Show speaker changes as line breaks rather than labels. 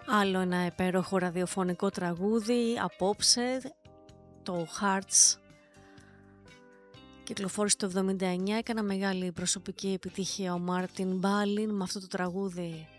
Άλλο ένα υπέροχο ραδιοφωνικό τραγούδι απόψε, το Hearts, κυκλοφόρησε το 79, έκανα μεγάλη προσωπική επιτυχία ο Μάρτιν Μπάλιν με αυτό το τραγούδι